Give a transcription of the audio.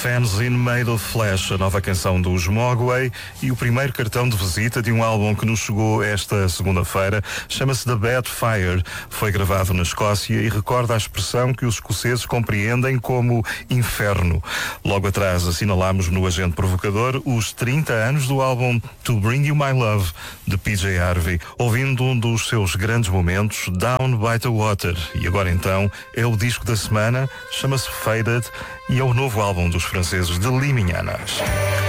Fanzine Made of Flesh, a nova canção dos Mogwai e o primeiro cartão de visita de um álbum que nos chegou esta segunda-feira. Chama-se The Bad Fire. Foi gravado na Escócia e recorda a expressão que os escoceses compreendem como inferno. Logo atrás assinalámos no Agente Provocador os 30 anos do álbum To Bring You My Love, de PJ Harvey, ouvindo um dos seus grandes momentos, Down by the Water. E agora então é o disco da semana, chama-se Faded e é o novo álbum dos franceses de Liminhanas.